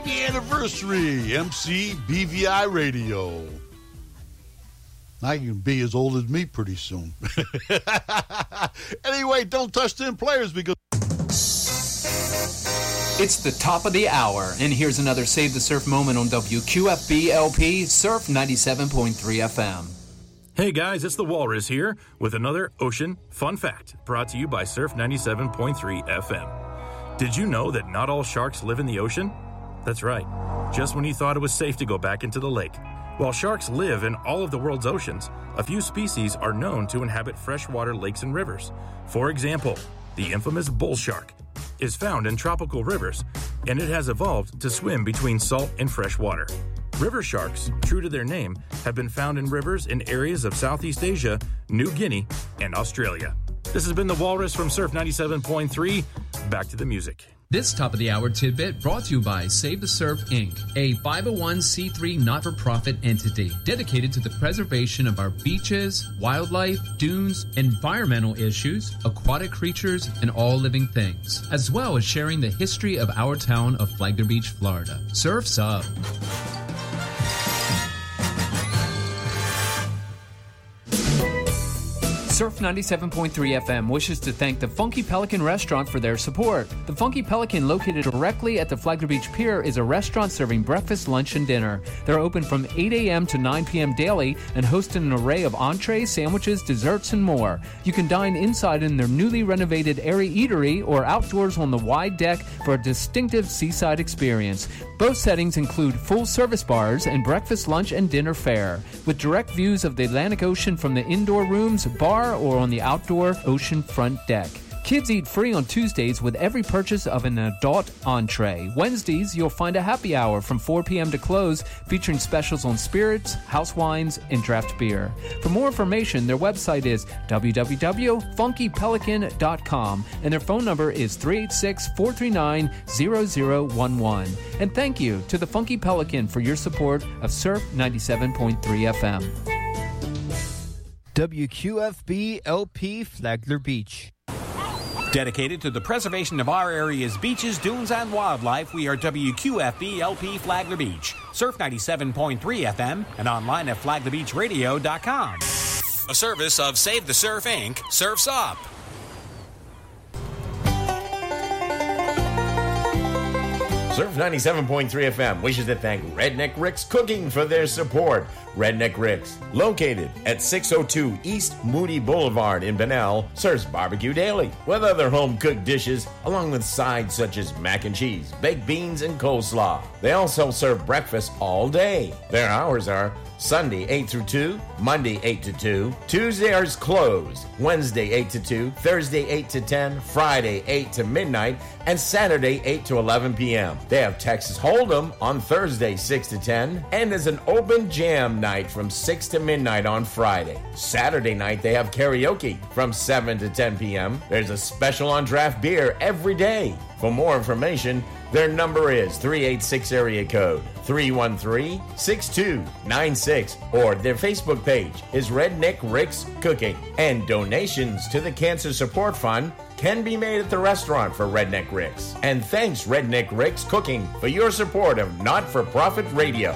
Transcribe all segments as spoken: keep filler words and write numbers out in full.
Happy anniversary, M C B V I Radio. Now you can be as old as me pretty soon. Anyway, don't touch them players because... It's the top of the hour, and here's another Save the Surf moment on W Q F B L P Surf ninety-seven point three F M. Hey guys, it's the Walrus here with another ocean fun fact brought to you by Surf ninety-seven point three F M. Did you know that not all sharks live in the ocean? That's right, just when you thought it was safe to go back into the lake. While sharks live in all of the world's oceans, a few species are known to inhabit freshwater lakes and rivers. For example, the infamous bull shark is found in tropical rivers, and it has evolved to swim between salt and fresh water. River sharks, true to their name, have been found in rivers in areas of Southeast Asia, New Guinea, and Australia. This has been the Walrus from Surf ninety-seven point three. Back to the music. This top of the hour tidbit brought to you by Save the Surf Incorporated, a five oh one c three not-for-profit entity dedicated to the preservation of our beaches, wildlife, dunes, environmental issues, aquatic creatures, and all living things, as well as sharing the history of our town of Flagler Beach, Florida. Surf's up. Surf ninety-seven point three F M wishes to thank the Funky Pelican Restaurant for their support. The Funky Pelican, located directly at the Flagler Beach Pier, is a restaurant serving breakfast, lunch, and dinner. They're open from eight a.m. to nine p.m. daily and host an array of entrees, sandwiches, desserts, and more. You can dine inside in their newly renovated airy eatery or outdoors on the wide deck for a distinctive seaside experience. Both settings include full-service bars and breakfast, lunch, and dinner fare, with direct views of the Atlantic Ocean from the indoor rooms, bar, or on the outdoor ocean front deck. Kids eat free on Tuesdays with every purchase of an adult entree. Wednesdays, you'll find a happy hour from four p.m. to close, featuring specials on spirits, house wines, and draft beer. For more information, their website is w w w dot funky pelican dot com, and their phone number is three eight six, four three nine, zero zero one one. And thank you to the Funky Pelican for your support of Surf ninety-seven point three F M. W Q F B L P Flagler Beach. Dedicated to the preservation of our area's beaches, dunes, and wildlife, we are W Q F B L P Flagler Beach, Surf ninety-seven point three F M, and online at flagler beach radio dot com. A service of Save the Surf Incorporated. Surf's Up. Surf ninety-seven point three F M wishes to thank Redneck Rick's Cooking for their support. Redneck Rick's, located at six oh two East Moody Boulevard in Bunnell, serves barbecue daily with other home-cooked dishes along with sides such as mac and cheese, baked beans, and coleslaw. They also serve breakfast all day. Their hours are Sunday eight through two, Monday eight to two, Tuesday is closed, Wednesday eight to two, Thursday eight to ten, Friday eight to midnight, and Saturday eight to eleven p.m. They have Texas Hold'em on Thursday six to ten, and is an open jam night from six to midnight on Friday. Saturday night they have karaoke from seven to ten p.m. There's a special on draft beer every day. For more information, their number is three eight six area code three one three, six two nine six, or their Facebook page is Redneck Rick's Cooking. And donations to the Cancer Support Fund can be made at the restaurant for Redneck Rick's. And thanks, Redneck Rick's Cooking, for your support of not-for-profit radio.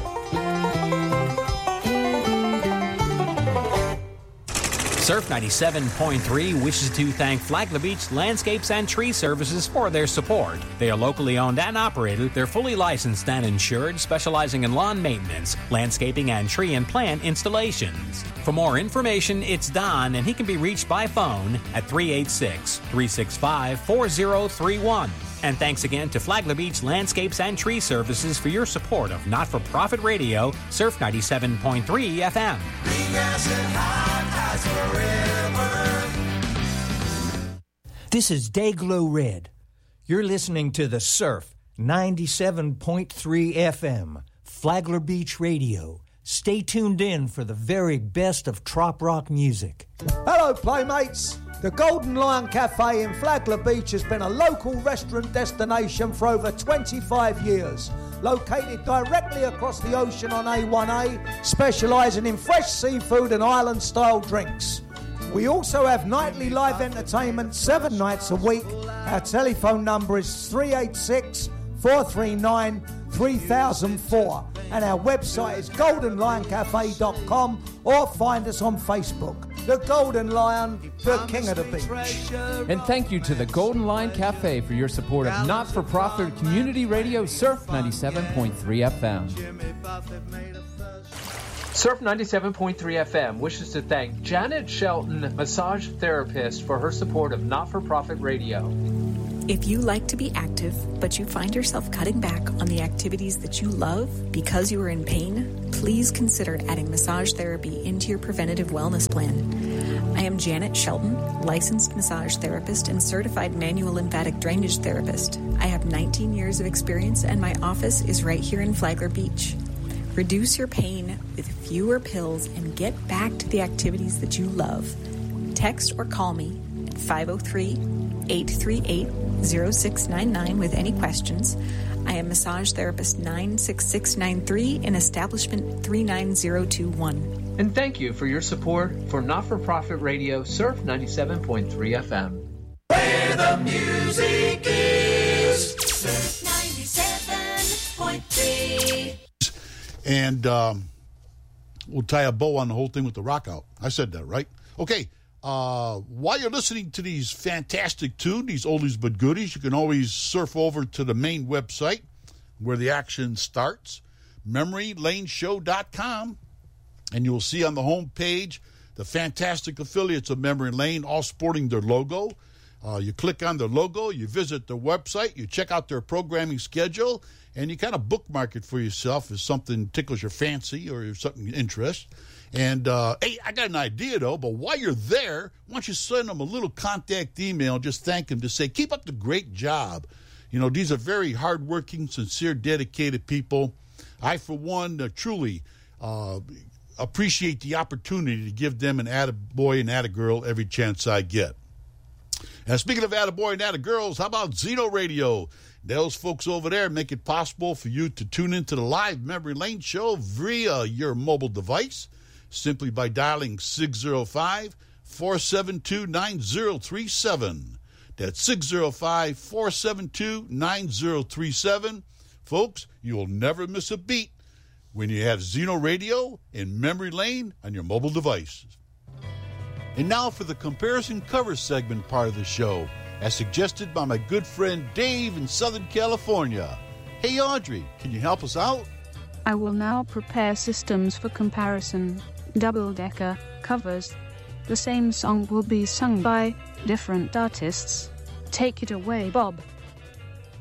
Surf ninety-seven point three wishes to thank Flagler Beach Landscapes and Tree Services for their support. They are locally owned and operated. They're fully licensed and insured, specializing in lawn maintenance, landscaping, and tree and plant installations. For more information, it's Don, and he can be reached by phone at three eight six, three six five, four zero three one. And thanks again to Flagler Beach Landscapes and Tree Services for your support of not-for-profit radio, Surf ninety-seven point three F M. This is Dayglow Red. You're listening to the Surf ninety-seven point three F M, Flagler Beach Radio. Stay tuned in for the very best of trop rock music. Hello, Playmates. The Golden Lion Cafe in Flagler Beach has been a local restaurant destination for over twenty-five years. Located directly across the ocean on A one A, specialising in fresh seafood and island-style drinks. We also have nightly live entertainment seven nights a week. Our telephone number is three eight six, four three nine, three three thousand four. And our website is golden lion cafe dot com or find us on Facebook. The Golden Lion, the king of the beach. And thank you to the Golden Lion Cafe for your support of not-for-profit community radio Surf ninety-seven point three F M. Surf ninety-seven point three F M wishes to thank Janet Shelton, massage therapist, for her support of not-for-profit radio. If you like to be active, but you find yourself cutting back on the activities that you love because you are in pain, please consider adding massage therapy into your preventative wellness plan. I am Janet Shelton, licensed massage therapist and certified manual lymphatic drainage therapist. I have nineteen years of experience and my office is right here in Flagler Beach. Reduce your pain with fewer pills and get back to the activities that you love. Text or call me at five oh three, eight three eight, oh six nine nine with any questions. I am massage therapist nine six six nine three in establishment three nine zero two one. And thank you for your support for not-for-profit radio Surf ninety-seven point three F M. Where the music is. Surf ninety-seven point three. And um, we'll tie a bow on the whole thing with the rock out. I said that, right? Okay. Uh, while you're listening to these fantastic tunes, these oldies but goodies, you can always surf over to the main website where the action starts, memory lane show dot com, and you'll see on the home page the fantastic affiliates of Memory Lane, all sporting their logo. Uh, you click on their logo, you visit their website, you check out their programming schedule, and you kind of bookmark it for yourself if something tickles your fancy or if something interests. And, uh, hey, I got an idea, though, but while you're there, why don't you send them a little contact email and just thank them to say, keep up the great job. You know, these are very hardworking, sincere, dedicated people. I, for one, uh, truly uh, appreciate the opportunity to give them an attaboy and attagirl every chance I get. And speaking of attaboy and attagirls, how about Zeno Radio? Those folks over there make it possible for you to tune into the live Memory Lane show via your mobile device simply by dialing six oh five, four seven two, nine oh three seven. That's six oh five, four seven two, nine oh three seven. Folks, you'll never miss a beat when you have Zeno Radio and Memory Lane on your mobile device. And now for the comparison cover segment part of the show, as suggested by my good friend Dave in Southern California. Hey, Audrey, can you help us out? I will now prepare systems for comparison. Double-decker covers. The same song will be sung by different artists. Take it away, Bob.